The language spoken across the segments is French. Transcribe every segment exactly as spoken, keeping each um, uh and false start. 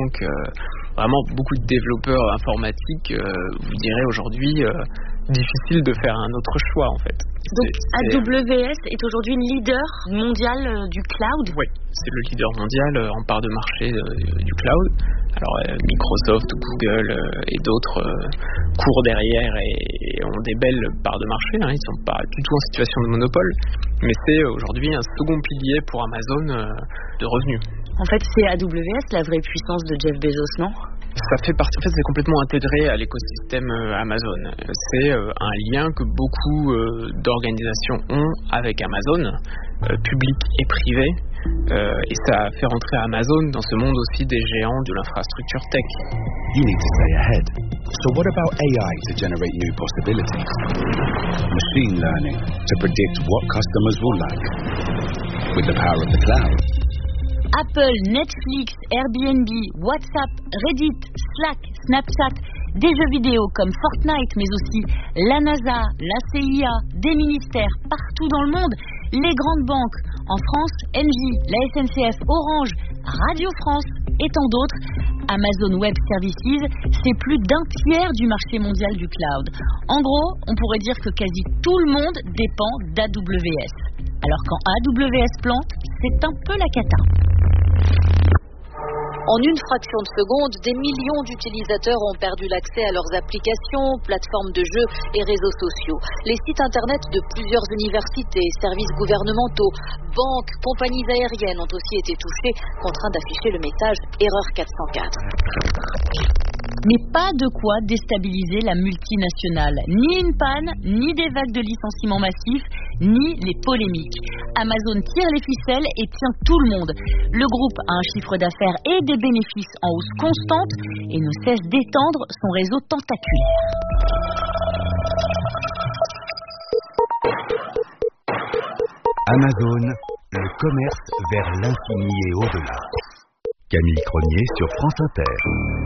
banques, euh, vraiment beaucoup de développeurs informatiques euh, vous diraient aujourd'hui euh, difficile de faire un autre choix en fait. Donc c'est, A W S est aujourd'hui leader mondial euh, du cloud. Oui, c'est le leader mondial euh, en part de marché euh, du cloud. Alors euh, Microsoft, Google euh, et d'autres euh, courent derrière et, et ont des belles parts de marché. Hein, ils ne sont pas du tout en situation de monopole, mais c'est euh, aujourd'hui un second pilier pour Amazon euh, de revenus. En fait, c'est A W S la vraie puissance de Jeff Bezos, non ? Ça fait partie, en fait, c'est complètement intégré à l'écosystème Amazon. C'est euh, un lien que beaucoup euh, d'organisations ont avec Amazon, euh, public et privé, euh, et ça fait rentrer Amazon dans ce monde aussi des géants de l'infrastructure tech. You need to stay ahead. So what about A I to generate new possibilities? Machine learning to predict what customers will like. With the power of the cloud. Apple, Netflix, Airbnb, WhatsApp, Reddit, Slack, Snapchat, des jeux vidéo comme Fortnite, mais aussi la NASA, la C I A, des ministères partout dans le monde, les grandes banques, en France, Engie, la S N C F, Orange, Radio France et tant d'autres. Amazon Web Services, c'est plus d'un tiers du marché mondial du cloud. En gros, on pourrait dire que quasi tout le monde dépend d'A W S. Alors quand A W S plante, c'est un peu la cata. En une fraction de seconde, des millions d'utilisateurs ont perdu l'accès à leurs applications, plateformes de jeux et réseaux sociaux. Les sites internet de plusieurs universités, services gouvernementaux, banques, compagnies aériennes ont aussi été touchés, contraints d'afficher le message Erreur quatre cent quatre. Mais pas de quoi déstabiliser la multinationale. Ni une panne, ni des vagues de licenciements massifs, ni les polémiques. Amazon tire les ficelles et tient tout le monde. Le groupe a un chiffre d'affaires et des bénéfices en hausse constante et ne cesse d'étendre son réseau tentaculaire. Amazon, le commerce vers l'infini et au-delà. Camille Cronier sur France Inter.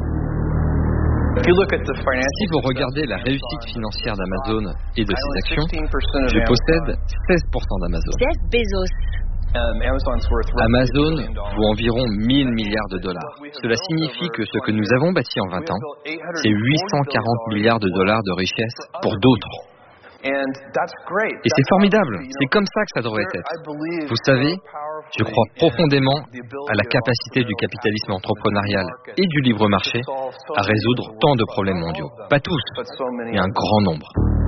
Si vous regardez la réussite financière d'Amazon et de ses actions, je possède seize pour cent d'Amazon. Jeff Bezos. Amazon vaut environ mille milliards de dollars. Cela signifie que ce que nous avons bâti en vingt ans, c'est huit cent quarante milliards de dollars de richesse pour d'autres. Et c'est formidable, c'est comme ça que ça devrait être. Vous savez, je crois profondément à la capacité du capitalisme entrepreneurial et du libre marché à résoudre tant de problèmes mondiaux. Pas tous, mais un grand nombre.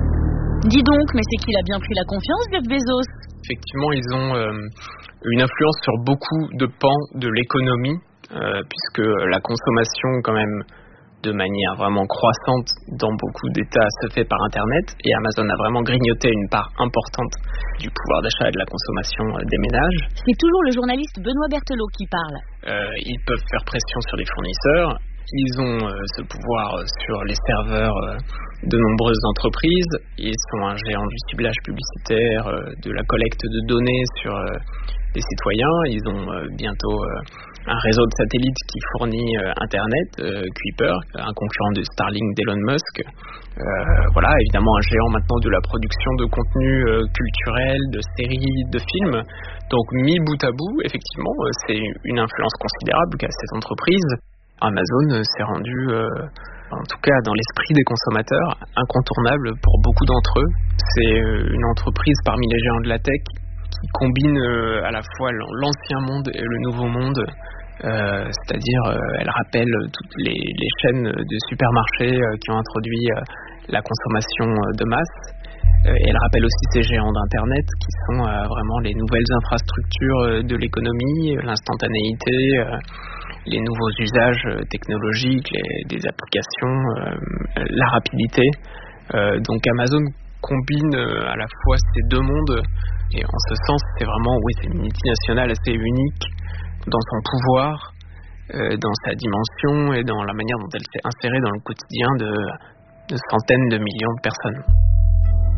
Dis donc, mais c'est qu'il a bien pris la confiance, Jeff Bezos. Effectivement, ils ont euh, une influence sur beaucoup de pans de l'économie, euh, puisque la consommation, quand même, de manière vraiment croissante dans beaucoup d'États se fait par Internet, et Amazon a vraiment grignoté une part importante du pouvoir d'achat et de la consommation des ménages. C'est toujours le journaliste Benoît Berthelot qui parle. Euh, ils peuvent faire pression sur les fournisseurs, ils ont euh, ce pouvoir sur les serveurs euh, de nombreuses entreprises, ils sont un géant du ciblage publicitaire, euh, de la collecte de données sur euh, les citoyens, ils ont euh, bientôt euh, un réseau de satellites qui fournit euh, Internet, euh, Kuiper, un concurrent de Starlink d'Elon Musk. Euh, voilà, évidemment un géant maintenant de la production de contenu euh, culturel, de séries, de films. Donc mis bout à bout, effectivement, euh, c'est une influence considérable qu'a cette entreprise. Amazon euh, s'est rendu, euh, en tout cas dans l'esprit des consommateurs, incontournable pour beaucoup d'entre eux. C'est euh, une entreprise parmi les géants de la tech qui combine euh, à la fois l'ancien monde et le nouveau monde, euh, c'est-à-dire euh, elle rappelle toutes les, les chaînes de supermarchés euh, qui ont introduit euh, la consommation de masse, euh, et elle rappelle aussi ces géants d'Internet qui sont euh, vraiment les nouvelles infrastructures euh, de l'économie, l'instantanéité, euh, les nouveaux usages euh, technologiques, les, des applications, euh, la rapidité. Euh, donc Amazon combine euh, à la fois ces deux mondes. Et en ce sens, c'est vraiment, oui, c'est une multinationale assez unique dans son pouvoir, euh, dans sa dimension et dans la manière dont elle s'est insérée dans le quotidien de, de centaines de millions de personnes.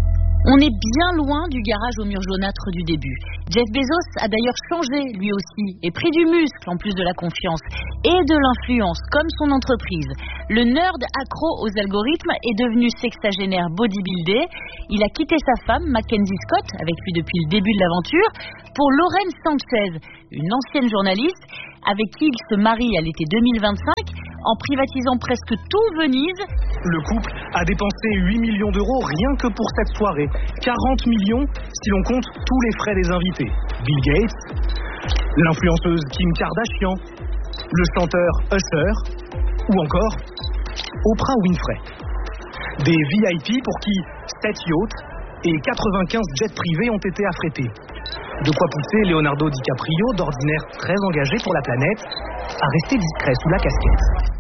On est bien loin du garage au mur jaunâtre du début. Jeff Bezos a d'ailleurs changé lui aussi et pris du muscle en plus de la confiance et de l'influence comme son entreprise. Le nerd accro aux algorithmes est devenu sexagénaire bodybuildé. Il a quitté sa femme Mackenzie Scott, avec lui depuis le début de l'aventure, pour Lauren Sanchez, une ancienne journaliste avec qui il se marie à l'été deux mille vingt-cinq en privatisant presque tout Venise. Le couple a dépensé huit millions d'euros rien que pour cette soirée. quarante millions si l'on compte tous les frais des invités. Bill Gates, l'influenceuse Kim Kardashian, le chanteur Usher ou encore Oprah Winfrey. Des V I P pour qui sept yachts et quatre-vingt-quinze jets privés ont été affrétés. De quoi pousser Leonardo DiCaprio, d'ordinaire très engagé pour la planète, à rester discret sous la casquette.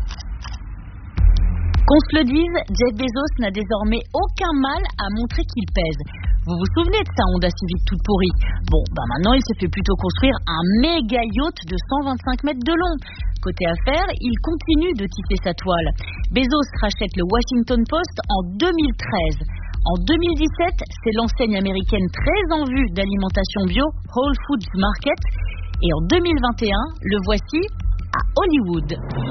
Qu'on se le dise, Jeff Bezos n'a désormais aucun mal à montrer qu'il pèse. Vous vous souvenez de sa Honda Civic toute pourrie? Bon, bah maintenant il se fait plutôt construire un méga yacht de cent vingt-cinq mètres de long. Côté affaires, il continue de tisser sa toile. Bezos rachète le Washington Post en deux mille treize. En deux mille dix-sept, c'est l'enseigne américaine très en vue d'alimentation bio, Whole Foods Market. Et en deux mille vingt et un, le voici à Hollywood.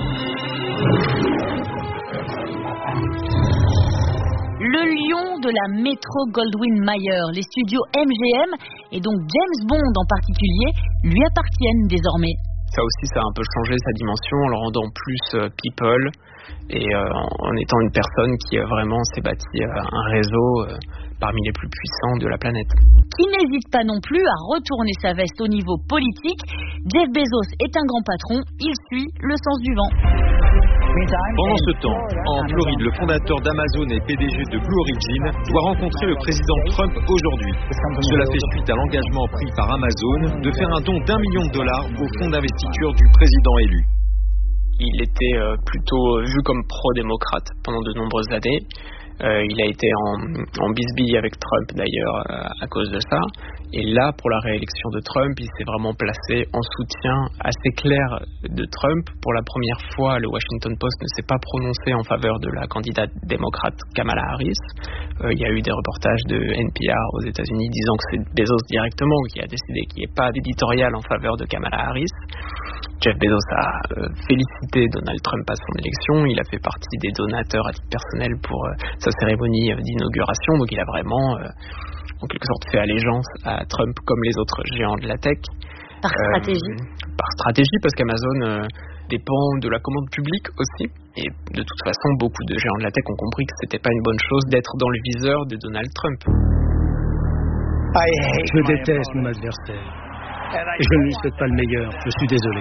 Le lion de la Metro-Goldwyn-Mayer, les studios M G M et donc James Bond en particulier, lui appartiennent désormais. Ça aussi, ça a un peu changé sa dimension en le rendant plus euh, people et euh, en étant une personne qui euh, vraiment s'est bâti euh, un réseau euh, parmi les plus puissants de la planète. Qui n'hésite pas non plus à retourner sa veste au niveau politique. Jeff Bezos est un grand patron, il suit le sens du vent. Pendant ce temps, en Floride, le fondateur d'Amazon et P D G de Blue Origin doit rencontrer le président Trump aujourd'hui. Cela fait suite à l'engagement pris par Amazon de faire un don d'un million de dollars au fonds d'investiture du président élu. Il était euh, plutôt vu comme pro-démocrate pendant de nombreuses années. Euh, il a été en, en bisbille avec Trump d'ailleurs euh, à cause de ça. Et là, pour la réélection de Trump, il s'est vraiment placé en soutien assez clair de Trump. Pour la première fois, le Washington Post ne s'est pas prononcé en faveur de la candidate démocrate Kamala Harris. Euh, il y a eu des reportages de N P R aux États-Unis disant que c'est Bezos directement qui a décidé qu'il n'y ait pas d'éditorial en faveur de Kamala Harris. Jeff Bezos a euh, félicité Donald Trump à son élection. Il a fait partie des donateurs à titre personnel pour euh, sa cérémonie euh, d'inauguration. Donc il a vraiment, euh, en quelque sorte, fait allégeance à Trump comme les autres géants de la tech. Par stratégie euh, Par stratégie, parce qu'Amazon euh, dépend de la commande publique aussi. Et de toute façon, beaucoup de géants de la tech ont compris que c'était pas une bonne chose d'être dans le viseur de Donald Trump. Je déteste mon adversaire. Et je ne lui souhaite pas le meilleur, je suis désolé.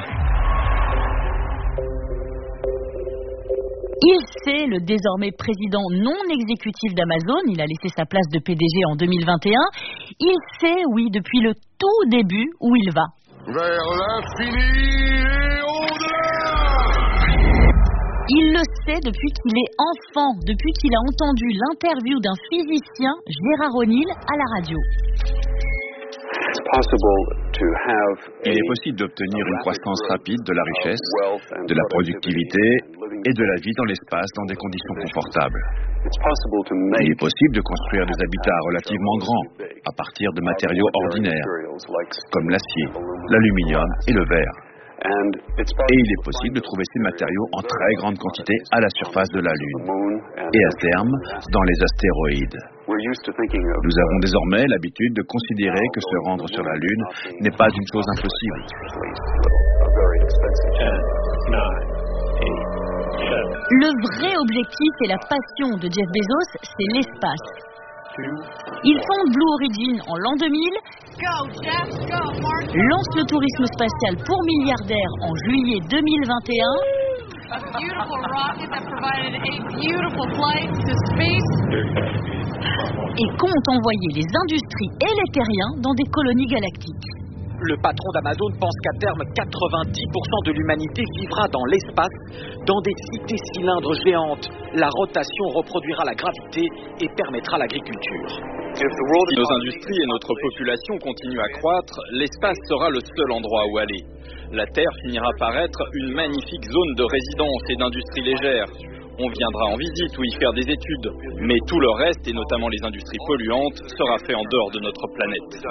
Il sait, le désormais président non exécutif d'Amazon, il a laissé sa place de P D G en deux mille vingt et un, il sait, oui, depuis le tout début où il va. Vers l'infini et au-delà. Il le sait depuis qu'il est enfant, depuis qu'il a entendu l'interview d'un physicien, Gérard O'Neill, à la radio. Il est possible d'obtenir une croissance rapide de la richesse, de la productivité et de la vie dans l'espace dans des conditions confortables. Il est possible de construire des habitats relativement grands à partir de matériaux ordinaires, comme l'acier, l'aluminium et le verre. Et il est possible de trouver ces matériaux en très grande quantité à la surface de la Lune et à terme dans les astéroïdes. Nous avons désormais l'habitude de considérer que se rendre sur la Lune n'est pas une chose impossible. Le vrai objectif et la passion de Jeff Bezos, c'est l'espace. Il fonde Blue Origin en l'an deux mille, lance le tourisme spatial pour milliardaires en juillet deux mille vingt et un et compte envoyer les industries et les terriens dans des colonies galactiques. Le patron d'Amazon pense qu'à terme, quatre-vingt-dix pour cent de l'humanité vivra dans l'espace, dans des cités cylindres géantes. La rotation reproduira la gravité et permettra l'agriculture. Si nos industries et notre population continuent à croître, l'espace sera le seul endroit où aller. La Terre finira par être une magnifique zone de résidence et d'industrie légère, on viendra en visite ou y faire des études. Mais tout le reste, et notamment les industries polluantes, sera fait en dehors de notre planète.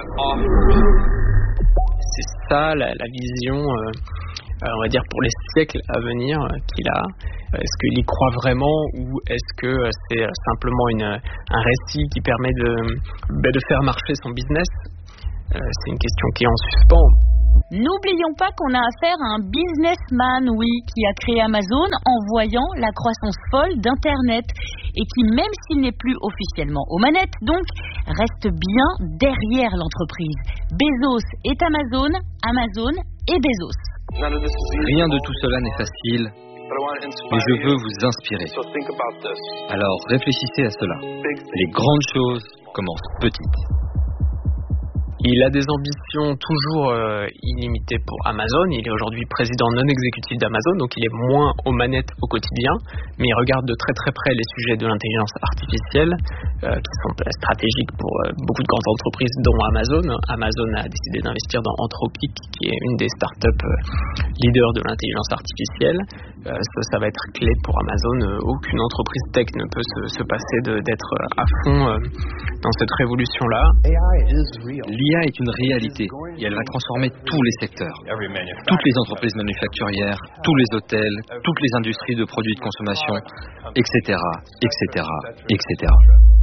C'est ça la, la vision, euh, on va dire, pour les siècles à venir euh, qu'il a. Est-ce qu'il y croit vraiment ou est-ce que euh, c'est simplement une, un récit qui permet de, bah, de faire marcher son business? euh, C'est une question qui est en suspens. N'oublions pas qu'on a affaire à un businessman, oui, qui a créé Amazon en voyant la croissance folle d'Internet et qui, même s'il n'est plus officiellement aux manettes, donc, reste bien derrière l'entreprise. Bezos est Amazon, Amazon est Bezos. Rien de tout cela n'est facile, mais je veux vous inspirer. Alors réfléchissez à cela. Les grandes choses commencent petites. Il a des ambitions toujours euh, illimitées pour Amazon. Il est aujourd'hui président non exécutif d'Amazon, donc il est moins aux manettes au quotidien, mais il regarde de très très près les sujets de l'intelligence artificielle euh, qui sont stratégiques pour euh, beaucoup de grandes entreprises, dont Amazon. Amazon a décidé d'investir dans Anthropic, qui est une des startups euh, leaders de l'intelligence artificielle. Euh, ça, ça va être clé pour Amazon. Euh, aucune entreprise tech ne peut se, se passer de, d'être à fond euh, dans cette révolution-là. L'I A est une réalité et elle va transformer tous les secteurs. Toutes les entreprises manufacturières, tous les hôtels, toutes les industries de produits de consommation, et cetera, et cetera, et cetera.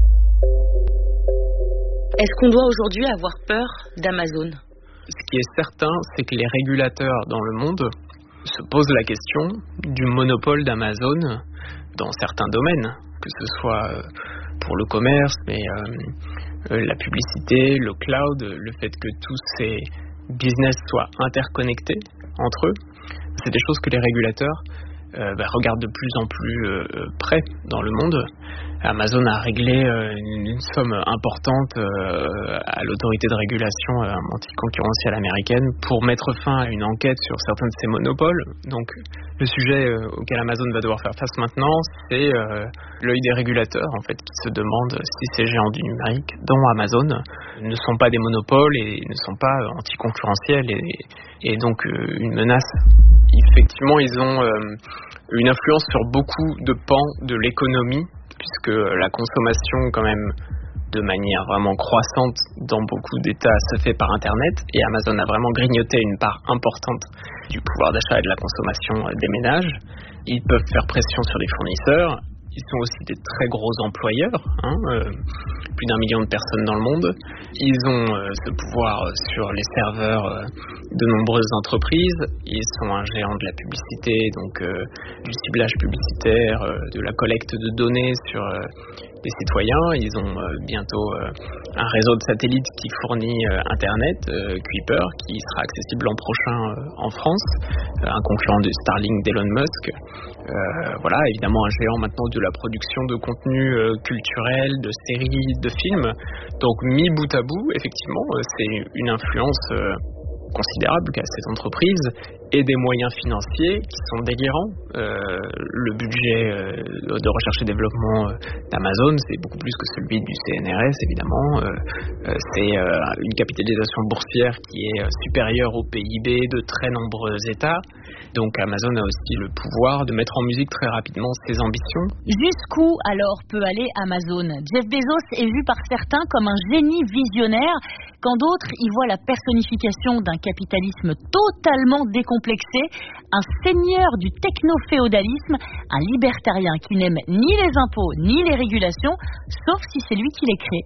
Est-ce qu'on doit aujourd'hui avoir peur d'Amazon? Ce qui est certain, c'est que les régulateurs dans le monde se posent la question du monopole d'Amazon dans certains domaines, que ce soit pour le commerce, mais euh, euh, la publicité, le cloud, le fait que tous ces business soient interconnectés entre eux. C'est des choses que les régulateurs euh, bah, regardent de plus en plus euh, près dans le monde. Amazon a réglé euh, une, une somme importante euh, à l'autorité de régulation euh, anticoncurrentielle américaine pour mettre fin à une enquête sur certains de ces monopoles. Donc le sujet euh, auquel Amazon va devoir faire face maintenant, c'est euh, l'œil des régulateurs en fait, qui se demandent si ces géants du numérique, dont Amazon, ne sont pas des monopoles et ne sont pas anticoncurrentiels et, et donc euh, une menace. Effectivement, ils ont euh, une influence sur beaucoup de pans de l'économie, puisque la consommation, quand même, de manière vraiment croissante dans beaucoup d'États, se fait par Internet, et Amazon a vraiment grignoté une part importante du pouvoir d'achat et de la consommation des ménages. Ils peuvent faire pression sur les fournisseurs. Ils sont aussi des très gros employeurs, hein, euh, plus d'un million de personnes dans le monde. Ils ont euh, ce pouvoir sur les serveurs euh, de nombreuses entreprises. Ils sont un géant de la publicité, donc euh, du ciblage publicitaire, euh, de la collecte de données sur euh, les citoyens. Ils ont euh, bientôt euh, un réseau de satellites qui fournit euh, Internet, euh, Kuiper, qui sera accessible l'an prochain euh, en France, euh, un concurrent de Starlink d'Elon Musk. Euh, voilà, évidemment un géant maintenant de la production de contenu euh, culturel, de séries, de films. Donc mis bout à bout, effectivement, euh, c'est une influence euh, considérable qu'a cette entreprise et des moyens financiers qui sont délirants. Euh, le budget euh, de recherche et développement euh, d'Amazon, c'est beaucoup plus que celui du C N R S, évidemment. Euh, euh, c'est euh, une capitalisation boursière qui est euh, supérieure au P I B de très nombreux États. Donc Amazon a aussi le pouvoir de mettre en musique très rapidement ses ambitions. Jusqu'où alors peut aller Amazon? Jeff Bezos est vu par certains comme un génie visionnaire, quand d'autres y voient la personnification d'un capitalisme totalement décomplexé, un seigneur du techno-féodalisme, un libertarien qui n'aime ni les impôts ni les régulations, sauf si c'est lui qui les crée.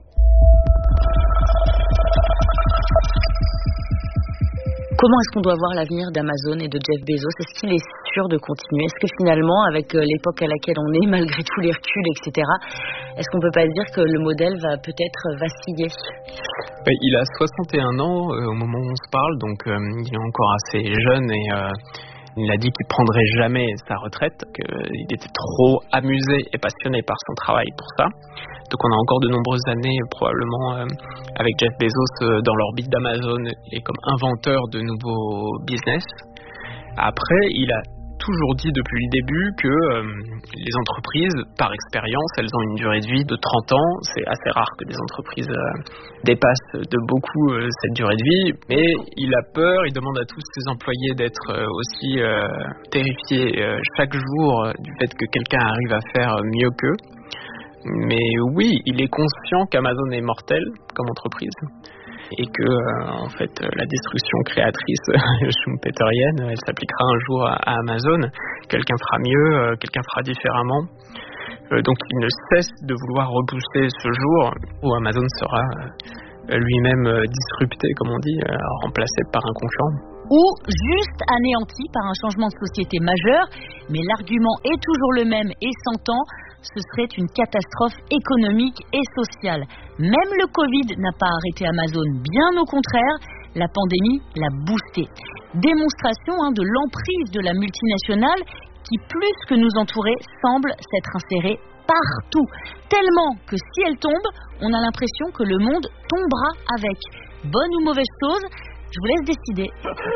Comment est-ce qu'on doit voir l'avenir d'Amazon et de Jeff Bezos? Est-ce qu'il est sûr de continuer? Est-ce que finalement, avec l'époque à laquelle on est, malgré tous les reculs, et cetera, est-ce qu'on peut pas dire que le modèle va peut-être vaciller? Il a soixante et un ans euh, au moment où on se parle, donc euh, il est encore assez jeune et euh, il a dit qu'il prendrait jamais sa retraite, qu'il était trop amusé et passionné par son travail pour ça. Donc on a encore de nombreuses années probablement euh, avec Jeff Bezos euh, dans l'orbite d'Amazon et comme inventeur de nouveaux business. Après, il a toujours dit depuis le début que euh, les entreprises, par expérience, elles ont une durée de vie de trente ans. C'est assez rare que des entreprises euh, dépassent de beaucoup euh, cette durée de vie. Mais il a peur, il demande à tous ses employés d'être euh, aussi euh, terrifiés euh, chaque jour euh, du fait que quelqu'un arrive à faire mieux qu'eux. Mais oui, il est conscient qu'Amazon est mortel comme entreprise. Et que euh, en fait la destruction créatrice schumpeterienne, elle s'appliquera un jour à, à Amazon. Quelqu'un fera mieux, euh, quelqu'un fera différemment. Euh, donc il ne cesse de vouloir repousser ce jour où Amazon sera euh, lui-même euh, disrupté, comme on dit, euh, remplacé par un concurrent. Ou juste anéanti par un changement de société majeur, mais l'argument est toujours le même et s'entend, ce serait une catastrophe économique et sociale. Même le Covid n'a pas arrêté Amazon, bien au contraire, la pandémie l'a boosté. Démonstration hein, de l'emprise de la multinationale qui, plus que nous entourer, semble s'être insérée partout. Tellement que si elle tombe, on a l'impression que le monde tombera avec. Bonne ou mauvaise chose ? Je vous laisse décider.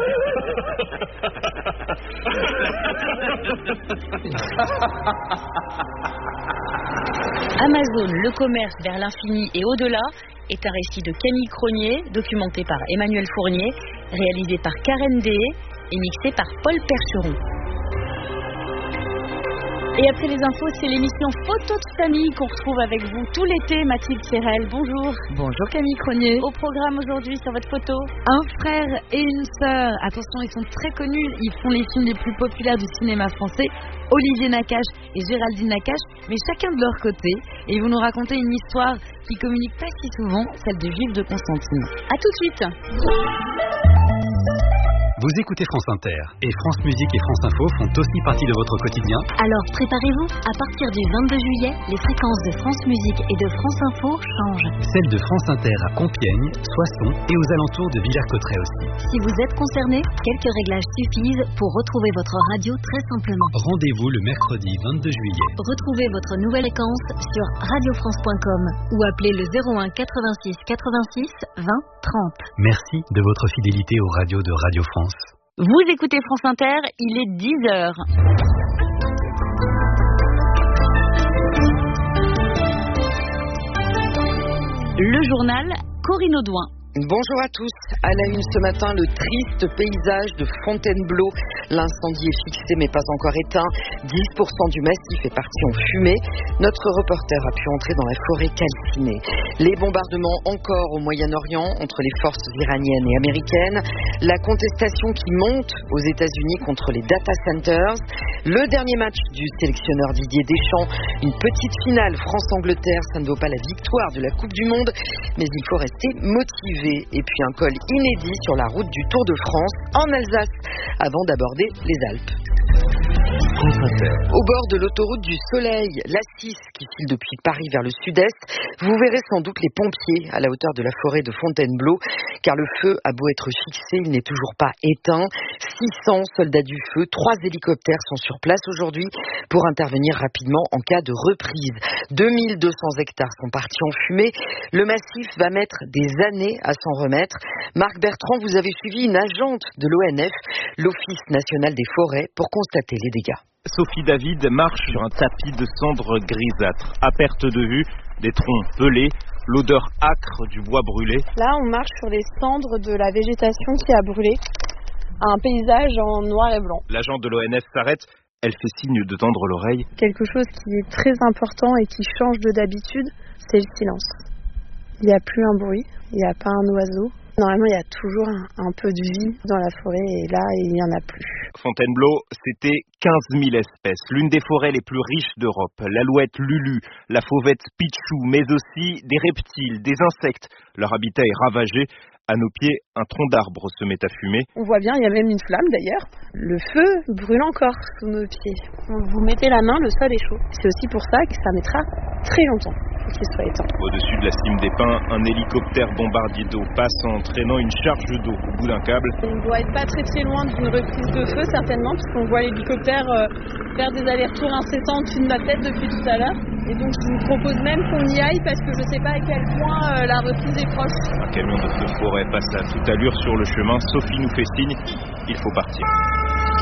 Amazon, le commerce vers l'infini et au-delà est un récit de Camille Cronier, documenté par Emmanuel Fournier, réalisé par Karen Dehé et mixé par Paul Percheron. Et après les infos, c'est l'émission Photo de famille qu'on retrouve avec vous tout l'été. Mathilde Serrel, bonjour. Bonjour Camille Cronier. Au programme aujourd'hui sur votre photo, un frère et une sœur. Attention, ils sont très connus. Ils font les films les plus populaires du cinéma français. Olivier Nakache et Géraldine Nakache, mais chacun de leur côté. Et ils vont nous raconter une histoire qui communique pas si souvent, celle de Jules de Constantine. À tout de suite. Vous écoutez France Inter et France Musique et France Info font aussi partie de votre quotidien. Alors préparez-vous, à partir du vingt-deux juillet, les fréquences de France Musique et de France Info changent. Celles de France Inter à Compiègne, Soissons et aux alentours de Villers-Cotterêts aussi. Si vous êtes concerné, quelques réglages suffisent pour retrouver votre radio très simplement. Rendez-vous le mercredi vingt-deux juillet. Retrouvez votre nouvelle séquence sur radio france point com ou appelez le zéro un quatre-vingt-six quatre-vingt-six vingt trente. Merci de votre fidélité aux radios de Radio France. Vous écoutez France Inter, il est dix heures. Le journal Corinne Audouin. Bonjour à tous. À la une ce matin, le triste paysage de Fontainebleau. L'incendie est fixé mais pas encore éteint. dix pour cent du massif est parti en fumée. Notre reporter a pu entrer dans la forêt calcinée. Les bombardements encore au Moyen-Orient entre les forces iraniennes et américaines. La contestation qui monte aux États-Unis contre les data centers. Le dernier match du sélectionneur Didier Deschamps. Une petite finale France-Angleterre. Ça ne vaut pas la victoire de la Coupe du Monde, mais il faut rester motivé. Et puis un col inédit sur la route du Tour de France en Alsace avant d'aborder les Alpes. Au bord de l'autoroute du Soleil, l'A six qui file depuis Paris vers le sud-est, vous verrez sans doute les pompiers à la hauteur de la forêt de Fontainebleau, car le feu a beau être fixé, il n'est toujours pas éteint. six cents soldats du feu, trois hélicoptères sont sur place aujourd'hui pour intervenir rapidement en cas de reprise. deux mille deux cents hectares sont partis en fumée. Le massif va mettre des années à s'en remettre. Marc Bertrand, vous avez suivi une agente de l'O N F, l'Office national des forêts, pour constater les dégâts. Sophie David marche sur un tapis de cendres grisâtres. À perte de vue, des troncs pelés, l'odeur âcre du bois brûlé. Là, on marche sur les cendres de la végétation qui a brûlé. Un paysage en noir et blanc. L'agent de l'O N F s'arrête. Elle fait signe de tendre l'oreille. Quelque chose qui est très important et qui change de d'habitude, c'est le silence. Il n'y a plus un bruit, il n'y a pas un oiseau. Normalement, il y a toujours un, un peu de vie dans la forêt et là, il n'y en a plus. Fontainebleau, c'était quinze mille espèces, l'une des forêts les plus riches d'Europe. L'alouette Lulu, la fauvette Pichou, mais aussi des reptiles, des insectes. Leur habitat est ravagé. À nos pieds, un tronc d'arbre se met à fumer. On voit bien, il y a même une flamme d'ailleurs. Le feu brûle encore sous nos pieds. Vous mettez la main, le sol est chaud. C'est aussi pour ça que ça mettra très longtemps pour qu'il soit éteint. Au-dessus de la cime des pins, un hélicoptère bombardier d'eau passe en traînant une charge d'eau au bout d'un câble. On doit être pas très très loin d'une reprise de feu certainement, puisqu'on voit l'hélicoptère euh, faire des allers-retours incessants au-dessus de ma tête depuis tout à l'heure. Et donc je vous propose même qu'on y aille parce que je ne sais pas à quel point euh, la reprise est proche. Un camion de feu de forêt passe à toute allure sur le chemin. Sophie nous fait signe, il faut partir.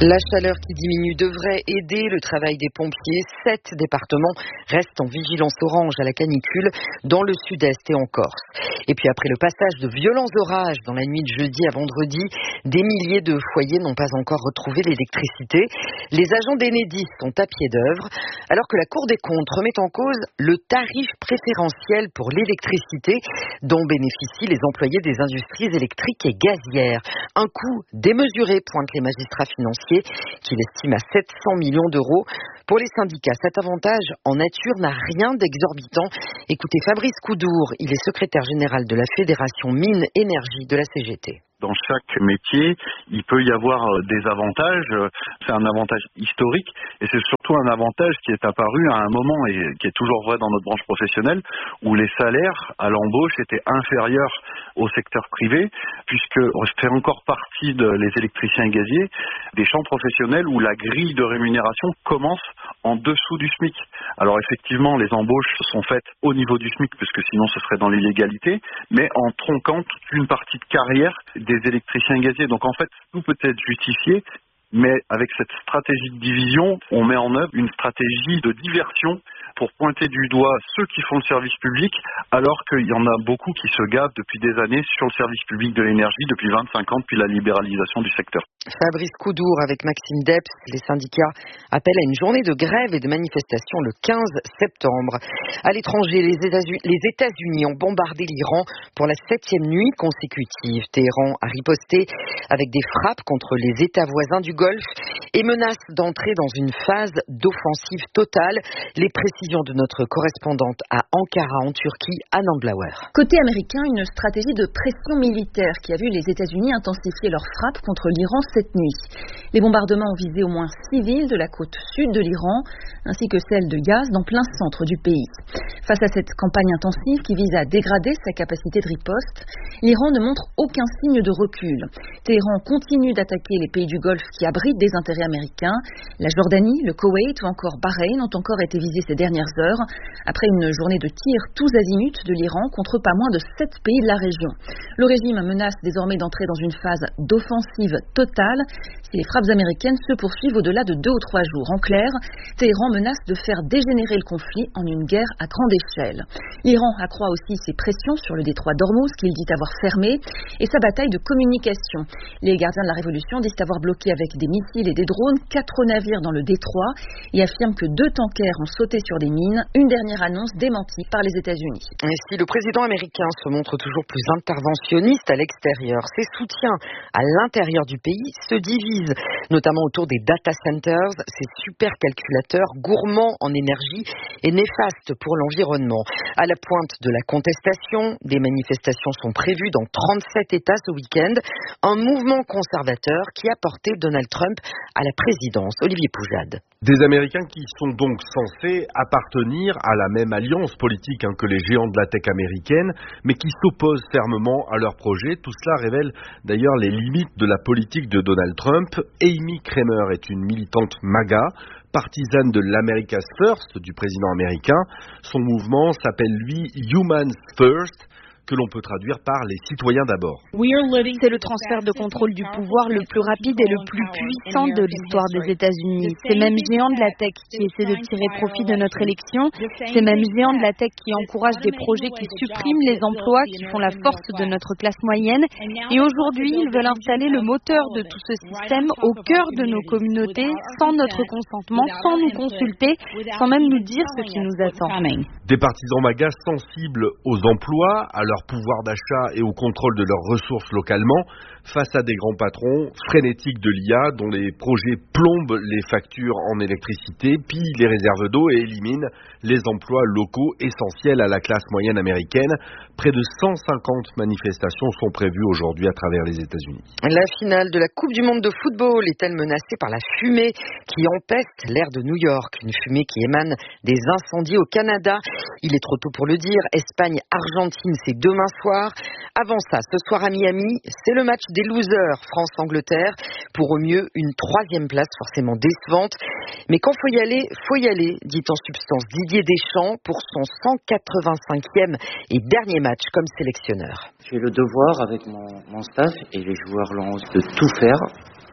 La chaleur qui diminue devrait aider le travail des pompiers. Sept départements restent en vigilance orange à la canicule dans le sud-est et en Corse. Et puis après le passage de violents orages dans la nuit de jeudi à vendredi, des milliers de foyers n'ont pas encore retrouvé l'électricité. Les agents d'Enedis sont à pied d'œuvre, alors que la Cour des comptes remet en cause le tarif préférentiel pour l'électricité dont bénéficient les employés des industries électriques et gazières. Un coût démesuré, pointent les magistrats financiers, qu'il estime à sept cents millions d'euros. Pour les syndicats, cet avantage en nature n'a rien d'exorbitant. Écoutez Fabrice Coudour, il est secrétaire général de la Fédération Mines Énergie de la C G T. Dans chaque métier, il peut y avoir des avantages. C'est un avantage historique et c'est surtout un avantage qui est apparu à un moment et qui est toujours vrai dans notre branche professionnelle où les salaires à l'embauche étaient inférieurs au secteur privé puisque c'est encore partie de les électriciens et gaziers des champs professionnels où la grille de rémunération commence en dessous du SMIC. Alors effectivement, les embauches sont faites au niveau du SMIC puisque sinon ce serait dans l'illégalité, mais en tronquant toute une partie de carrière des électriciens gaziers. Donc en fait, tout peut être justifié, mais avec cette stratégie de division, on met en œuvre une stratégie de diversion pour pointer du doigt ceux qui font le service public, alors qu'il y en a beaucoup qui se gavent depuis des années sur le service public de l'énergie, depuis vingt-cinq ans, depuis la libéralisation du secteur. Fabrice Coudour avec Maxime Depps. Les syndicats appellent à une journée de grève et de manifestation le quinze septembre. À l'étranger, les États-Unis, les États-Unis ont bombardé l'Iran pour la septième nuit consécutive. Téhéran a riposté avec des frappes contre les États voisins du Golfe et menace d'entrer dans une phase d'offensive totale. Les précisions de notre correspondante à Ankara en Turquie, Anand Blauer. Côté américain, une stratégie de pression militaire qui a vu les États-Unis intensifier leurs frappes contre l'Iran cette nuit. Les bombardements ont visé au moins six villes de la côte sud de l'Iran, ainsi que celle de Yaz dans plein centre du pays. Face à cette campagne intensive qui vise à dégrader sa capacité de riposte, l'Iran ne montre aucun signe de recul. Téhéran continue d'attaquer les pays du Golfe qui abritent des intérêts américains. La Jordanie, le Koweït ou encore Bahreïn ont encore été visés ces dernières heures, après une journée de tirs tous azimuts de l'Iran contre pas moins de sept pays de la région. Le régime menace désormais d'entrer dans une phase d'offensive totale si les frappes américaines se poursuivent au-delà de deux ou trois jours. En clair, Téhéran menace de faire dégénérer le conflit en une guerre à grande échelle. L'Iran accroît aussi ses pressions sur le détroit d'Ormuz qu'il dit avoir fermé et sa bataille de communication. Les gardiens de la révolution disent avoir bloqué avec des missiles et des drones quatre navires dans le détroit et affirment que deux tankers ont sauté sur des mines, une dernière annonce démentie par les États-Unis. Et si le président américain se montre toujours plus interventionniste à l'extérieur, ses soutiens à l'intérieur du pays se divisent, notamment autour des data centers, ces supercalculateurs gourmands en énergie et néfastes pour l'environnement. À la pointe de la contestation, des manifestations sont prévues dans trente-sept États ce week-end, un mouvement conservateur qui a porté Donald Trump à la présidence. Olivier Poujade. Des Américains qui sont donc censés appartenir à la même alliance politique hein, que les géants de la tech américaine, mais qui s'opposent fermement à leur projet. Tout cela révèle d'ailleurs les limites de la politique de Donald Trump. Amy Kramer est une militante MAGA, partisane de l'America's First du président américain. Son mouvement s'appelle lui Humans First, que l'on peut traduire par les citoyens d'abord. C'est le transfert de contrôle du pouvoir le plus rapide et le plus puissant de l'histoire des États-Unis. Ces mêmes géants de la tech qui essaient de tirer profit de notre élection, ces mêmes géants de la tech qui encouragent des projets qui suppriment les emplois, qui font la force de notre classe moyenne. Et aujourd'hui, ils veulent installer le moteur de tout ce système au cœur de nos communautés, sans notre consentement, sans nous consulter, sans même nous dire ce qui nous attend. Des partisans MAGA sensibles aux emplois, à leur pouvoir d'achat et au contrôle de leurs ressources localement, face à des grands patrons frénétiques de l'I A dont les projets plombent les factures en électricité, pillent les réserves d'eau et éliminent les emplois locaux essentiels à la classe moyenne américaine. Près de cent cinquante manifestations sont prévues aujourd'hui à travers les États-Unis. La finale de la Coupe du monde de football est-elle menacée par la fumée qui empeste l'air de New York? Une fumée qui émane des incendies au Canada. Il est trop tôt pour le dire. Espagne-Argentine, c'est demain soir. Avant ça, ce soir à Miami, c'est le match des losers, France-Angleterre. Pour au mieux, une troisième place forcément décevante. Mais quand faut y aller, faut y aller, dit en substance Didier Deschamps pour son cent quatre-vingt-cinquième et dernier match comme sélectionneur. J'ai le devoir avec mon, mon staff et les joueurs l'ont de tout faire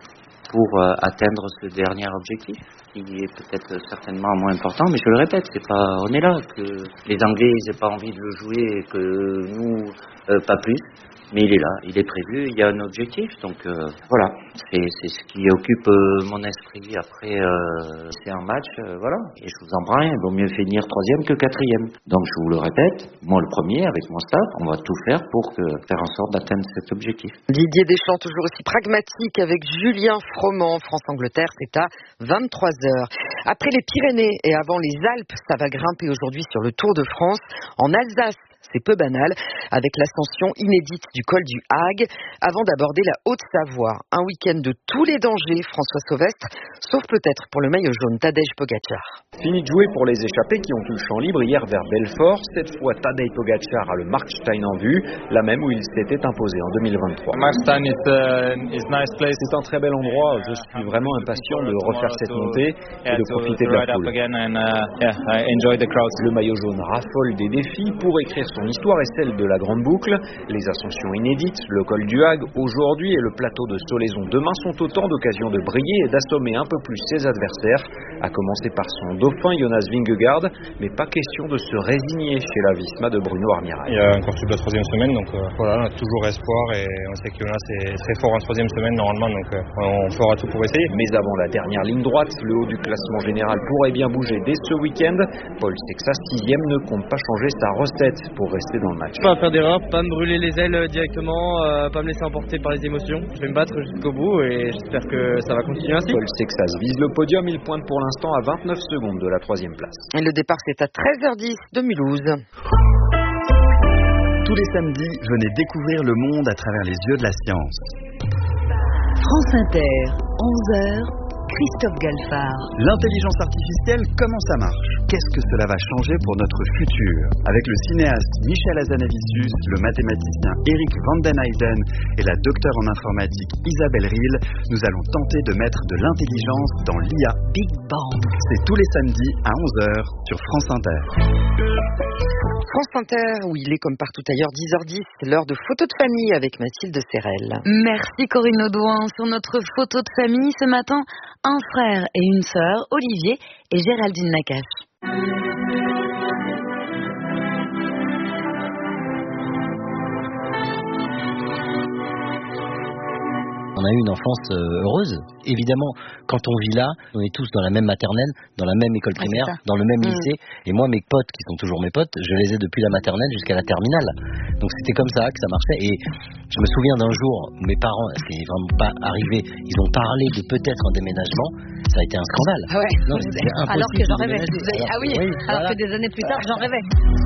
pour euh, atteindre ce dernier objectif, qui est peut-être certainement moins important, mais je le répète, c'est pas, on est là, que les Anglais ils n'aient pas envie de le jouer et que nous, euh, pas plus, mais il est là, il est prévu, il y a un objectif, donc euh, voilà, c'est, c'est ce qui occupe euh, mon esprit. Après, euh, c'est un match, euh, voilà, et je vous en prends rien, il vaut mieux finir troisième que quatrième. Donc je vous le répète, moi le premier, avec mon staff, on va tout faire pour que, faire en sorte d'atteindre cet objectif. Didier Deschamps, toujours aussi pragmatique, avec Julien Froment. France-Angleterre, c'est à vingt-trois heures. Après les Pyrénées et avant les Alpes, ça va grimper aujourd'hui sur le Tour de France. En Alsace, c'est peu banal, avec l'ascension inédite du col du Hague, avant d'aborder la Haute-Savoie. Un week-end de tous les dangers, François Sauvestre, sauf peut-être pour le maillot jaune Tadej Pogacar. Fini de jouer pour les échappés qui ont eu le champ libre hier vers Belfort. Cette fois, Tadej Pogacar a le Markstein en vue, la même où il s'était imposé en deux mille vingt-trois. Markstein is a is nice place. C'est un très bel endroit. Je suis vraiment impatient de refaire cette montée et de profiter de la foule. Le maillot jaune raffole des défis pour écrire son histoire et celle de la Grande Boucle. Les ascensions inédites, le col du Hague aujourd'hui et le plateau de Solaison demain sont autant d'occasions de briller et d'assommer un peu plus ses adversaires, à commencer par son dauphin Jonas Vingegaard, mais pas question de se résigner chez la Visma de Bruno Armirail. Il y a encore toute la troisième semaine, donc euh, voilà, on a toujours espoir et on sait que Jonas est très fort en troisième semaine normalement, donc euh, on fera tout pour essayer. Mais avant la dernière ligne droite, le haut du classement général pourrait bien bouger dès ce week-end. Paul Sexas, sixième, ne compte pas changer sa recette pour rester dans le match. Pas faire d'erreur, pas me brûler les ailes directement, euh, pas me laisser emporter par les émotions. Je vais me battre jusqu'au bout et j'espère que ça va continuer ainsi. Paul Sexas vise le podium, il pointe pour l'instant à vingt-neuf secondes de la troisième place. Et le départ c'est à treize heures dix de Mulhouse. Tous les samedis, venez découvrir le monde à travers les yeux de la science. France Inter, onze heures, Christophe Galfard. L'intelligence artificielle, comment ça marche? Qu'est-ce que cela va changer pour notre futur? Avec le cinéaste Michel Hazanavicius, le mathématicien Eric van den Heyden et la docteure en informatique Isabelle Ril, nous allons tenter de mettre de l'intelligence dans l'I A. Big Bang. C'est tous les samedis à onze heures sur France Inter. France Inter, où il est comme partout ailleurs dix heures dix, l'heure de photos de famille avec Mathilde Serrel. Merci Corinne Audouin. Sur notre photo de famille ce matin, un frère et une sœur, Olivier et Géraldine Nakache. On a eu une enfance euh, heureuse. Évidemment, quand on vit là, on est tous dans la même maternelle, dans la même école primaire, ah, dans le même mmh. lycée. Et moi, mes potes, qui sont toujours mes potes, je les ai depuis la maternelle jusqu'à la terminale. Donc c'était comme ça que ça marchait. Et je me souviens d'un jour, mes parents, c'est vraiment pas arrivé, ils ont parlé de peut-être un déménagement. Ça a été un scandale. Ah ouais. Non, c'était impossible. Alors que j'en rêvais. Alors, ah oui, oui alors voilà. que des années plus tard, j'en rêvais.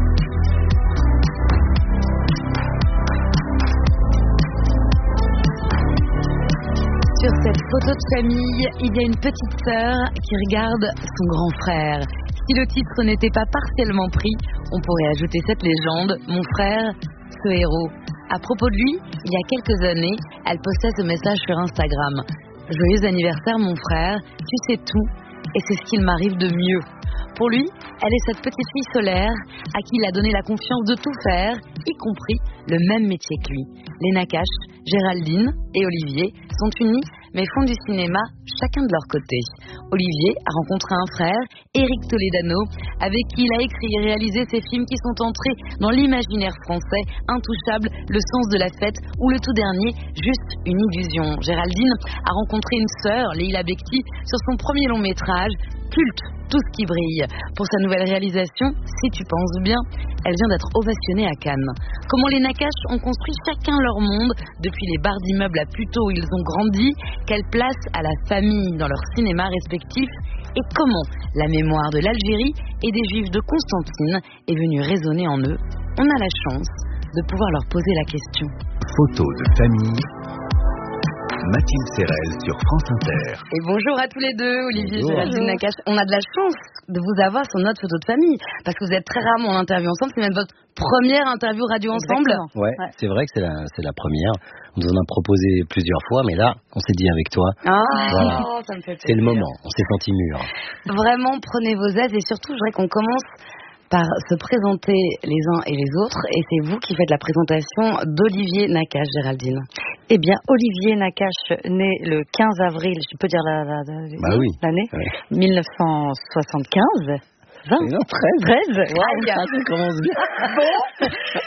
Sur cette photo de famille, il y a une petite sœur qui regarde son grand frère. Si le titre n'était pas partiellement pris, on pourrait ajouter cette légende, mon frère, ce héros. À propos de lui, il y a quelques années, elle postait ce message sur Instagram. Joyeux anniversaire mon frère, tu sais tout, et c'est ce qu'il m'arrive de mieux. Pour lui, elle est cette petite fille solaire à qui il a donné la confiance de tout faire, y compris le même métier que lui. Les Nakache, Géraldine et Olivier sont unis mais font du cinéma chacun de leur côté. Olivier a rencontré un frère, Éric Toledano, avec qui il a écrit et réalisé ces films qui sont entrés dans l'imaginaire français, Intouchable, Le sens de la fête ou le tout dernier, Juste une illusion. Géraldine a rencontré une sœur, Leila Bekti, sur son premier long métrage, culte, Tout ce qui brille. Pour sa nouvelle réalisation, Si tu penses bien, elle vient d'être ovationnée à Cannes. Comment les Nakache ont construit chacun leur monde, depuis les barres d'immeubles à Puteaux où ils ont grandi, quelle place à la famille dans leur cinéma respectif, et comment la mémoire de l'Algérie et des Juifs de Constantine est venue résonner en eux. On a la chance de pouvoir leur poser la question. Photo de famille. Mathilde Serrel sur France Inter. Et bonjour à tous les deux, Olivier et Géraldine Nakache. On a de la chance de vous avoir sur notre photo de famille, parce que vous êtes très rarement en interview ensemble. C'est même votre première interview radio ensemble. Ouais, ouais, c'est vrai que c'est la, c'est la première. On nous en a proposé plusieurs fois, mais là, on s'est dit avec toi. Ah, voilà. oh, ça me fait plaisir. C'est le moment, on s'est senti mûr. Vraiment, prenez vos aises et surtout, je voudrais qu'on commence par se présenter les uns et les autres, et c'est vous qui faites la présentation d'Olivier Nakache, Géraldine. Eh bien, Olivier Nakache, né le quinze avril, je peux dire la, la, la, bah oui. l'année, ouais. mille neuf cent soixante-quinze. vingt, non, treize. treize. Wow, ça, ça commence bien. Bon.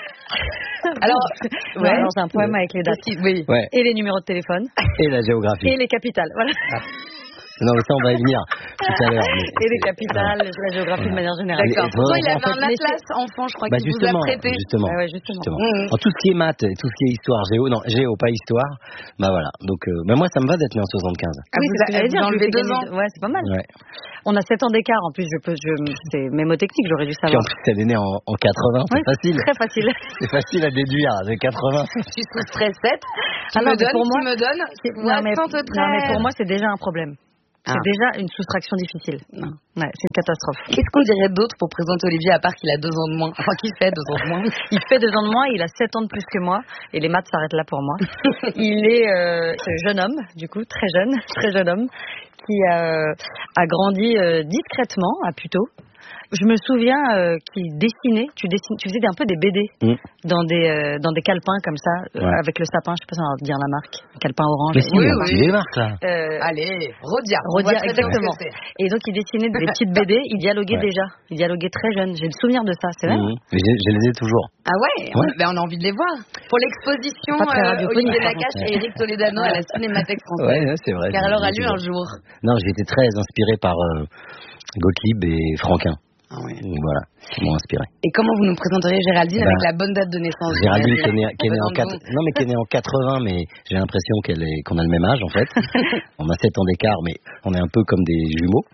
Alors, ouais, alors j'ai un problème ouais. avec les dates. Oui. Ouais. Et les numéros de téléphone. Et la géographie. Et les capitales, voilà. Ah. Non, mais ça, on va y venir tout à l'heure. Mais... Et les capitales, la géographie de manière générale. D'accord. Pourtant, il avait en fait, un atlas enfant, je crois, bah, qu'il vous a prêté. Justement, ah ouais, justement. justement. Mmh. En tout ce qui est maths, tout ce qui est histoire, géo, non, géo, pas histoire, bah voilà. Donc, euh, bah moi, ça me va d'être né en soixante-quinze. Ah, oui, c'est ce que j'allais dire, vous enlevez deux ans. Ouais, c'est pas mal. Ouais. On a sept ans d'écart, en plus, je peux, je, c'est mémotechnique, j'aurais dû savoir. Puis en plus, elle est née en, en quatre-vingts, c'est ouais, facile. Très facile. C'est facile à déduire, de quatre-vingts. Tu soustrais sept, tu Alors, me donnes, pour moi, tu me donnes, non, mais, non, mais pour moi, c'est déjà un problème. C'est ah. déjà une soustraction difficile. Non. Ouais, c'est une catastrophe. Qu'est-ce qu'on dirait d'autre pour présenter Olivier, à part qu'il a deux ans de moins? Enfin, qu'il fait deux ans de moins. Il fait deux ans de moins, il a sept ans de plus que moi, et les maths s'arrêtent là pour moi. Il est euh, jeune homme, du coup, très jeune, très jeune homme, qui euh, a grandi euh, discrètement à Puteaux. Je me souviens euh, qu'il dessinait, tu, dessines, tu faisais un peu des B D mmh. dans, des, euh, dans des calepins comme ça, euh, ouais. avec le sapin, je sais pas si on va dire la marque, calepin orange. Mais si, oui, oui. Tu les marques là. Euh, Allez, Rodia. Rodia, exactement. Et donc il dessinait des petites B D, il dialoguait ouais. déjà, il dialoguait très jeune. J'ai le souvenir de ça, c'est vrai. Mmh. Je, je les ai toujours. Ah ouais, ouais. On, ben on a envie de les voir. Pour l'exposition, euh, Olivier Nakache et Eric Toledano à la Cinémathèque française. Ouais, ouais, c'est vrai. Car elle aura lu un jour. Non, j'ai été très inspiré par euh, Gottlieb et Franquin. Ah ouais. Voilà, qui m'ont inspiré. Et comment vous nous présenteriez Géraldine bah, avec la bonne date de naissance? Géraldine qui est née, qui est née en quatre... non mais qui est née en quatre-vingts, mais j'ai l'impression qu'elle est qu'on a le même âge en fait. On a sept ans d'écart, mais on est un peu comme des jumeaux.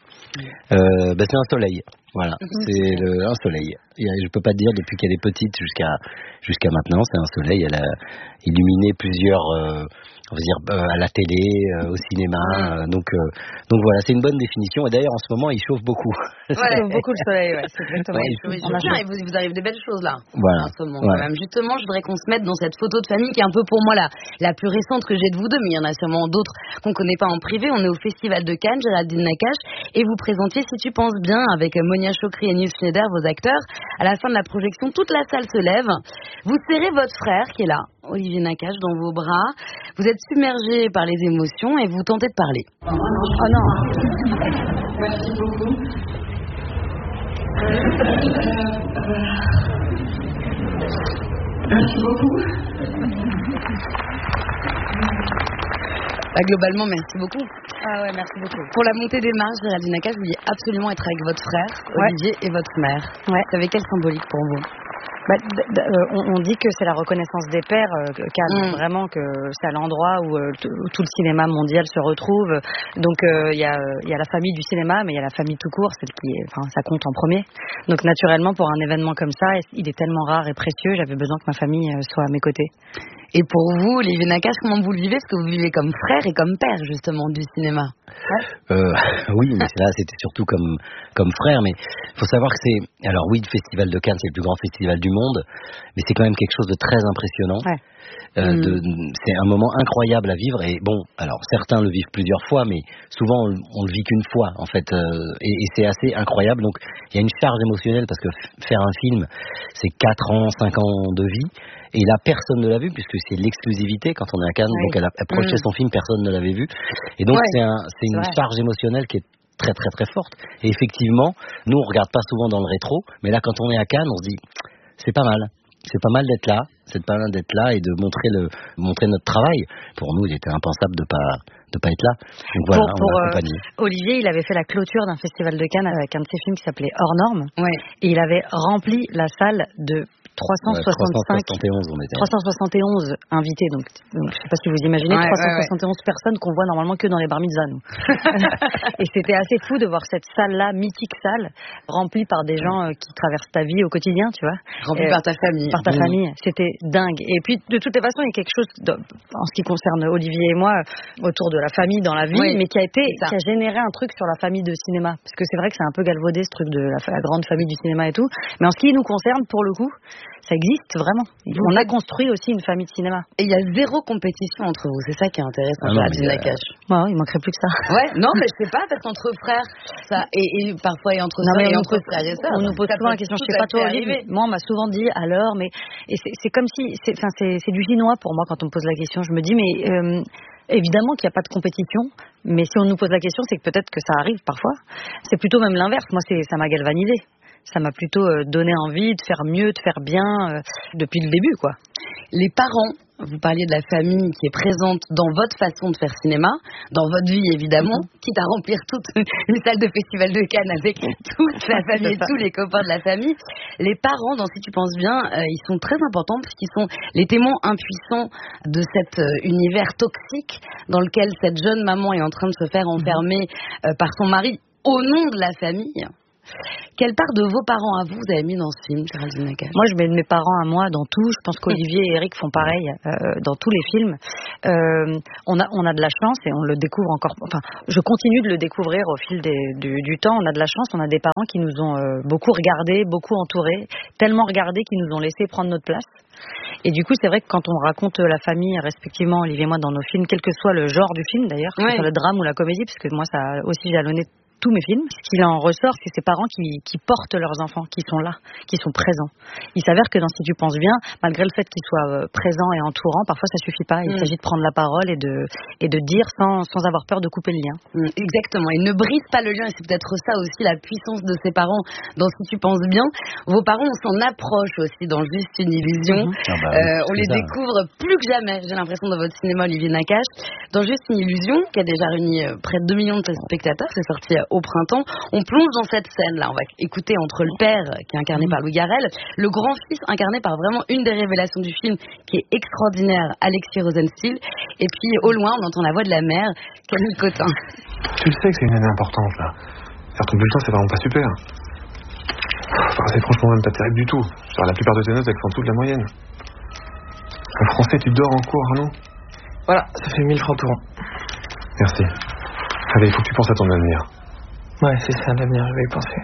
Euh, bah, c'est un soleil, voilà, c'est le, un soleil. Et je peux pas te dire depuis qu'elle est petite jusqu'à jusqu'à maintenant, c'est un soleil. Elle a illuminé plusieurs, euh, on va dire euh, à la télé, euh, au cinéma. Euh, donc euh, donc voilà, c'est une bonne définition. Et d'ailleurs en ce moment, il chauffe beaucoup. Ouais, il chauffe beaucoup le soleil. Ouais, c'est exactement. Ouais, il chauffe bien et vous, vous arrive des belles choses là. Voilà. En ce moment, ouais. Même. Justement, je voudrais qu'on se mette dans cette photo de famille qui est un peu pour moi la la plus récente que j'ai de vous deux, mais il y en a sûrement d'autres qu'on connaît pas en privé. On est au Festival de Cannes, Géraldine Nakache, et vous présentiez Si tu penses bien avec Monia Chokri et Nils Schneider, vos acteurs. À la fin de la projection, toute la salle se lève. Vous serrez votre frère qui est là, Olivier Nakache, dans vos bras. Vous êtes submergé par les émotions et vous tentez de parler. Oh non. Merci beaucoup. Merci beaucoup. Bah, globalement, merci beaucoup. Ah ouais, merci beaucoup. Pour la montée des marches, Géraldine Nakache, vous vouliez absolument être avec votre frère, Olivier, ouais. et votre mère. Ouais. Ça avait quelle symbolique pour vous? Bah, d- d- euh, on, on dit que c'est la reconnaissance des pères, euh, Cannes, mmh. vraiment que c'est à l'endroit où, euh, t- où tout le cinéma mondial se retrouve. Donc il euh, y, euh, y a la famille du cinéma, mais il y a la famille tout court, celle qui est, enfin, ça compte en premier. Donc naturellement, pour un événement comme ça, il est tellement rare et précieux, j'avais besoin que ma famille euh, soit à mes côtés. Et pour vous, Olivier Nakache, comment vous le vivez? Parce que vous vivez comme frère et comme père, justement, du cinéma. Ouais. Euh, oui, mais là, c'était surtout comme, comme frère. Mais il faut savoir que c'est... Alors oui, le Festival de Cannes, c'est le plus grand festival du monde, mais c'est quand même quelque chose de très impressionnant. Ouais. Euh, mmh. de, c'est un moment incroyable à vivre. Et bon, alors certains le vivent plusieurs fois, mais souvent, on, on le vit qu'une fois, en fait. Euh, et, et c'est assez incroyable. Donc, il y a une charge émotionnelle, parce que f- faire un film, c'est quatre ans, cinq ans de vie. Et là, personne ne l'a vu, puisque c'est l'exclusivité quand on est à Cannes. Oui. Donc, elle a approché mmh. son film, personne ne l'avait vu. Et donc, ouais. c'est, un, c'est une ouais. charge émotionnelle qui est très, très, très forte. Et effectivement, nous, on regarde pas souvent dans le rétro, mais là, quand on est à Cannes, on se dit, c'est pas mal. C'est pas mal d'être là. C'est pas mal d'être là et de montrer le, montrer notre travail. Pour nous, il était impensable de pas, de pas être là. Donc voilà, pour, pour, on l'a accompagné. Euh, Olivier, il avait fait la clôture d'un festival de Cannes avec un de ses films qui s'appelait Hors Normes. Ouais. Et il avait rempli la salle de trois cent soixante-cinq, trois cent soixante et onze, on était. trois cent soixante et onze invités, donc, donc je sais pas si vous imaginez, ouais, trois cent soixante et onze ouais, ouais. personnes qu'on voit normalement que dans les bar mitzvahs, nous. Et c'était assez fou de voir cette salle-là, mythique salle, remplie par des gens euh, qui traversent ta vie au quotidien, tu vois. Remplie euh, par ta famille. Par ta mmh. famille, c'était dingue. Et puis, de toutes les façons, il y a quelque chose, de, en ce qui concerne Olivier et moi, autour de la famille dans la vie, oui, mais qui a été, qui a généré un truc sur la famille de cinéma. Parce que c'est vrai que c'est un peu galvaudé, ce truc de la, la grande famille du cinéma et tout. Mais en ce qui nous concerne, pour le coup, ça existe vraiment. On a construit aussi une famille de cinéma. Et il y a zéro compétition entre vous, c'est ça qui est intéressant. Ah non, Géraldine Nakache. Ouais, il manquerait plus que ça. Ouais, non, mais je sais pas, parce qu'entre frères, ça, et, et parfois et entre sœurs et entre frères et sœurs. On nous pose souvent la question, je sais pas toi, Olivier, moi on m'a souvent dit alors, mais et c'est, c'est comme si, c'est, enfin c'est, c'est du chinois pour moi quand on me pose la question. Je me dis mais euh, évidemment qu'il n'y a pas de compétition, mais si on nous pose la question, c'est que peut-être que ça arrive parfois. C'est plutôt même l'inverse. Moi, c'est, ça m'a galvanisé. Ça m'a plutôt euh, donné envie de faire mieux, de faire bien euh, depuis le début, quoi. Les parents, vous parliez de la famille qui est présente dans votre façon de faire cinéma, dans votre vie évidemment, mm-hmm. quitte à remplir toute une salle de festival de Cannes avec toute la famille et tous les copains de la famille. Les parents, dans Si tu penses bien, euh, ils sont très importants parce qu'ils sont les témoins impuissants de cet euh, univers toxique dans lequel cette jeune maman est en train de se faire enfermer euh, par son mari au nom de la famille. Quelle part de vos parents à vous, vous avez mis dans ce film, Géraldine Nakache? Moi, je mets de mes parents à moi dans tout. Je pense qu'Olivier et Eric font pareil euh, dans tous les films. Euh, on a, on a de la chance et on le découvre encore. Enfin, je continue de le découvrir au fil des, du, du temps. On a de la chance. On a des parents qui nous ont euh, beaucoup regardés, beaucoup entourés, tellement regardés qu'ils nous ont laissé prendre notre place. Et du coup, c'est vrai que quand on raconte la famille, respectivement, Olivier et moi, dans nos films, quel que soit le genre du film d'ailleurs, que ce soit le drame ou la comédie, parce que moi, ça a aussi jalonné tous mes films, ce qu'il en ressort, c'est ces parents qui, qui portent leurs enfants, qui sont là, qui sont présents. Il s'avère que dans Si tu penses bien, malgré le fait qu'ils soient présents et entourants, parfois ça suffit pas. Il mmh. s'agit de prendre la parole et de, et de dire sans, sans avoir peur de couper le lien. Mmh, exactement. Et ne brise pas le lien. Et c'est peut-être ça aussi la puissance de ses parents dans Si tu penses bien. Vos parents, on s'en approche aussi dans Juste une illusion. Mmh. Ah bah, euh, on les ça. découvre plus que jamais, j'ai l'impression, dans votre cinéma, Olivier Nakache. Dans Juste une illusion, qui a déjà réuni près de deux millions de spectateurs, c'est sorti au printemps. On plonge dans cette scène-là. On va écouter entre le père, qui est incarné par Louis Garrel, le grand-fils, incarné par vraiment une des révélations du film, qui est extraordinaire, Alexis Rosenstiel. Et puis, au loin, on entend la voix de la mère, Camille Cotin. Tu le sais que c'est une année importante, là. Faire ton bulletin, c'est vraiment pas super. Enfin, c'est franchement même pas terrible du tout. Genre, la plupart de tes notes, elles sont en dessous de la moyenne. En français, tu dors en cours, Arnaud? Voilà, ça fait mille francs par an. Merci. Allez, il faut que tu penses à ton avenir. Ouais, c'est ça, l'avenir, je vais y penser.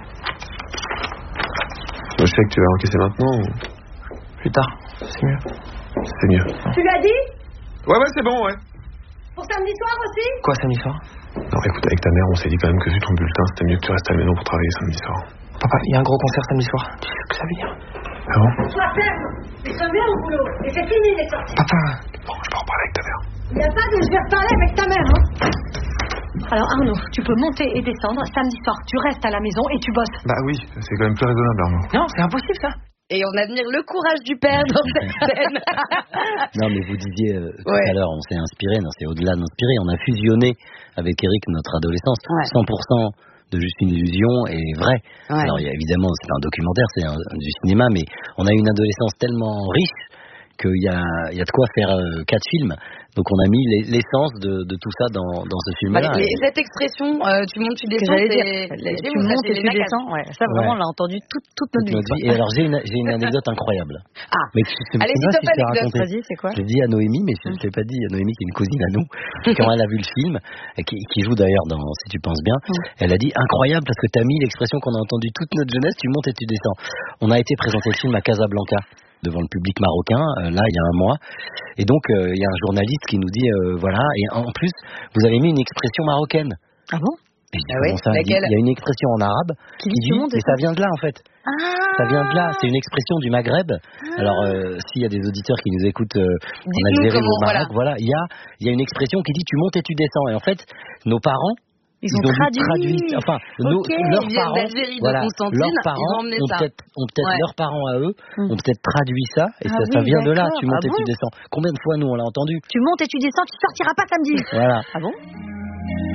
Je sais que tu vas encaisser maintenant ou... Plus tard, c'est mieux. C'est mieux. Tu l'as dit? Ouais, ouais, c'est bon, ouais. Pour samedi soir aussi? Quoi, samedi soir? Non, écoute, avec ta mère, on s'est dit quand même que vu ton bulletin, c'était mieux que tu restes à la maison pour travailler samedi soir. Papa, il y a un gros concert samedi soir. Tu sais ce que ça veut dire? Ah bon? Sois ferme. Tu seras bien au boulot. Et c'est fini les sorties. Papa! Bon, je peux en parler avec ta mère. Il n'y a pas de je vais reparler avec ta mère, hein? Alors Arnaud, tu peux monter et descendre. Samedi soir, tu restes à la maison et tu bosses. Bah oui, c'est quand même plus raisonnable, Arnaud. Non, c'est impossible ça. Et on admire le courage du père dans cette scène. Non, mais vous disiez euh, tout ouais. à l'heure, on s'est inspiré. Non, c'est au-delà d'inspirer. On a fusionné avec Eric notre adolescence. Ouais. cent pour cent de Juste une illusion est vrai. Ouais. Alors, il y a, évidemment, c'est un documentaire, c'est un, du cinéma, mais on a une adolescence tellement riche qu'il y a, il y a de quoi faire euh, quatre films. Donc on a mis l'essence de, de tout ça dans, dans ce film-là. Bah, et... Cette expression, euh, tu montes, tu descends, c'est... Dire, tu montes et tu descends, ouais. Ça vraiment, ouais. on l'a entendu toute, toute notre vie. vie. Et alors j'ai une, j'ai une anecdote incroyable. Ah, mais tu, tu, allez, tu si top anecdote, vas-y, c'est quoi? Je l'ai dit à Noémie, mais je ne l'ai pas dit à Noémie qui est une cousine à nous. Quand elle a vu le film, qui, qui joue d'ailleurs dans Si tu penses bien, mm. elle a dit incroyable parce que tu as mis l'expression qu'on a entendue toute notre jeunesse, tu montes et tu descends. On a été présenter le film à Casablanca devant le public marocain, euh, là, il y a un mois. Et donc, il euh, y a un journaliste qui nous dit, euh, voilà, et en plus, vous avez mis une expression marocaine. Ah bon? Et je dis, ah ouais, ça, il y a une expression en arabe qui, qui dit, mais ça vient de là, en fait. Ah, ça vient de là, c'est une expression du Maghreb. Ah. Alors, euh, s'il y a des auditeurs qui nous écoutent euh, en Algérie ou au Maroc, voilà, il y a, y a une expression qui dit, tu montes et tu descends. Et en fait, nos parents, Ils, ils ont, ont traduit. traduit, enfin, okay, nos, leurs parents, voilà, leurs parents ont peut-être, ont peut-être ouais. leurs parents à eux, mmh. ont peut-être traduit ça, et ah ça, oui, ça vient de là. Tu montes ah et bon tu descends. Combien de fois nous on l'a entendu? Tu montes et tu descends, tu sortiras pas samedi. Voilà. Ah bon?